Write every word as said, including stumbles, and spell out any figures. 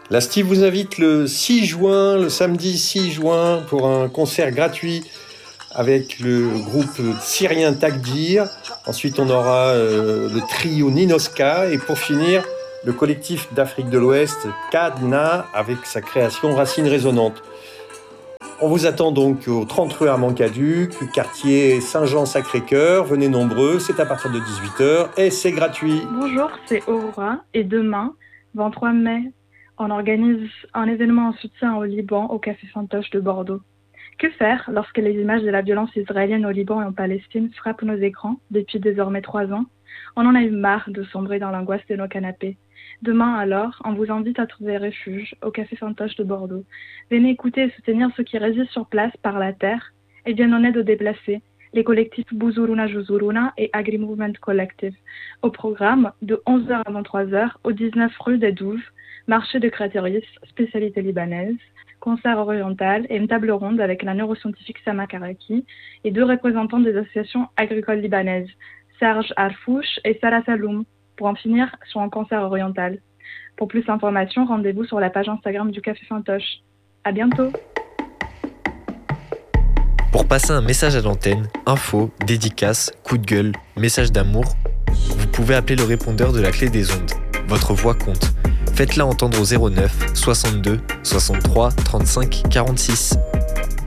La Steve vous invite le six juin, le samedi six juin, pour un concert gratuit avec le groupe syrien Takdir. Ensuite, on aura euh, le trio Ninoska. Et pour finir, le collectif d'Afrique de l'Ouest, Kadna, avec sa création Racines Résonantes. On vous attend donc au trente rue Armand-Caduc, quartier Saint-Jean-Sacré-Cœur. Venez nombreux, c'est à partir de dix-huit heures et c'est gratuit. Bonjour, c'est Aurora. Et demain, vingt-trois mai, on organise un événement en soutien au Liban au Café Fantoche de Bordeaux. Que faire lorsque les images de la violence israélienne au Liban et en Palestine frappent nos écrans depuis désormais trois ans? On en a eu marre de sombrer dans l'angoisse de nos canapés. Demain alors, on vous invite à trouver refuge au Café Fantoche de Bordeaux. Venez écouter et soutenir ceux qui résistent sur place par la terre et viennent en aide aux déplacés, les collectifs Buzuruna Juzuruna et Agri Movement Collective. Au programme, de onze heures à vingt-trois heures, au dix-neuf rue des Douves, marché de Crateris, spécialité libanaise, concert oriental et une table ronde avec la neuroscientifique Sama Karaki et deux représentants des associations agricoles libanaises, Serge Arfouch et Sarah Saloum, pour en finir sur un concert oriental. Pour plus d'informations, rendez-vous sur la page Instagram du Café Fantoche. À bientôt. Pour passer un message à l'antenne, info, dédicace, coup de gueule, message d'amour, vous pouvez appeler le répondeur de la clé des ondes. Votre voix compte. Faites-la entendre au zéro neuf soixante-deux soixante-trois trente-cinq quarante-six.